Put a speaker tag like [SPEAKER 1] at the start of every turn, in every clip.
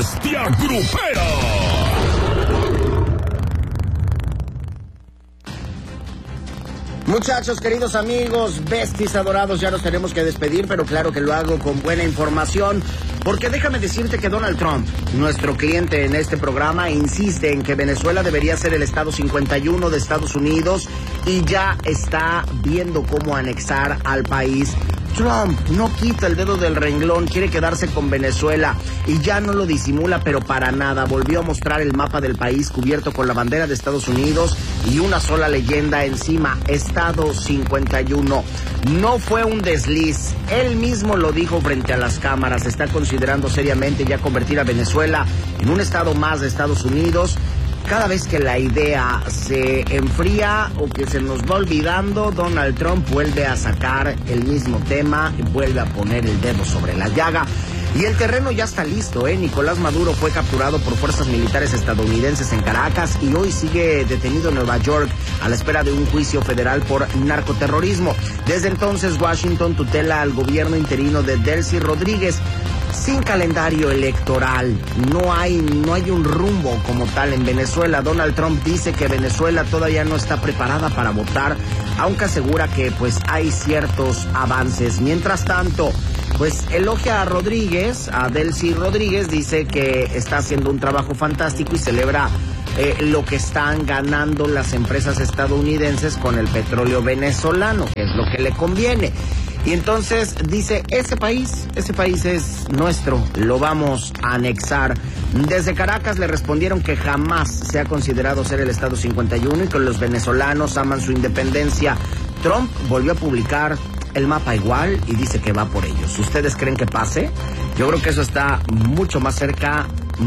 [SPEAKER 1] bestia grupera.
[SPEAKER 2] Muchachos, queridos amigos, besties adorados, ya nos tenemos que despedir, pero claro que lo hago con buena información, porque déjame decirte que Donald Trump, nuestro cliente en este programa, insiste en que Venezuela debería ser el estado 51 de Estados Unidos y ya está viendo cómo anexar al país. Trump no quita el dedo del renglón, quiere quedarse con Venezuela y ya no lo disimula, pero para nada. Volvió a mostrar el mapa del país cubierto con la bandera de Estados Unidos y una sola leyenda encima, Estado 51. No fue un desliz, él mismo lo dijo frente a las cámaras, está considerando seriamente ya convertir a Venezuela en un estado más de Estados Unidos. Cada vez que la idea se enfría o que se nos va olvidando, Donald Trump vuelve a sacar el mismo tema y vuelve a poner el dedo sobre la llaga. Y el terreno ya está listo, ¿eh? Nicolás Maduro fue capturado por fuerzas militares estadounidenses en Caracas y hoy sigue detenido en Nueva York a la espera de un juicio federal por narcoterrorismo. Desde entonces, Washington tutela al gobierno interino de Delcy Rodríguez. Sin calendario electoral, no hay un rumbo como tal en Venezuela. Donald Trump dice que Venezuela todavía no está preparada para votar, aunque asegura que pues hay ciertos avances. Mientras tanto, pues elogia a Rodríguez, a Delcy Rodríguez, dice que está haciendo un trabajo fantástico y celebra lo que están ganando las empresas estadounidenses con el petróleo venezolano, que es lo que le conviene. Y entonces dice, ese país es nuestro, lo vamos a anexar. Desde Caracas le respondieron que jamás se ha considerado ser el Estado 51 y que los venezolanos aman su independencia. Trump volvió a publicar el mapa igual y dice que va por ellos. ¿Ustedes creen que pase? Yo creo que eso está mucho más cerca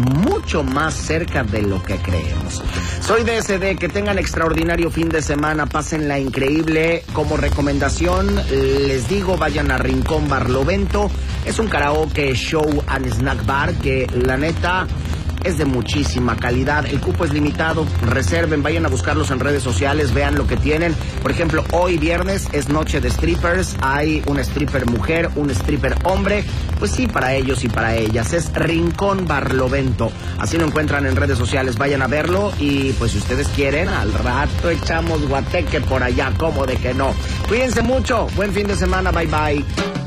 [SPEAKER 2] de lo que creemos. Soy DSD, que tengan extraordinario fin de semana, pásenla increíble. Como recomendación, les digo, vayan a Rincón Barlovento. Es un karaoke, show and snack bar que la neta es de muchísima calidad. El cupo es limitado, reserven, vayan a buscarlos en redes sociales, vean lo que tienen. Por ejemplo, hoy viernes es noche de strippers, hay una stripper mujer, un stripper hombre, pues sí, para ellos y para ellas. Es Rincón Barlovento, así lo encuentran en redes sociales, vayan a verlo y pues si ustedes quieren, al rato echamos guateque por allá, como de que no. Cuídense mucho, buen fin de semana, bye bye.